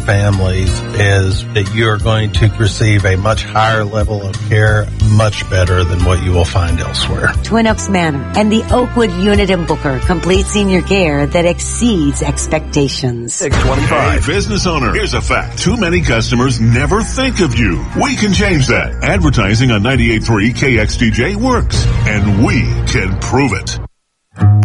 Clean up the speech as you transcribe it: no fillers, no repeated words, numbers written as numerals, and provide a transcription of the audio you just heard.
families is that you're going to receive a much higher level of care, much better than what you will find elsewhere. Twin Oaks Manor and the Oakwood Unit in Booker, complete senior care that exceeds expectations. 625. Hey, business owner, here's a fact. Too many customers never think of you. We can change that. Advertising on 98.3 KXTJ works, and we can prove it.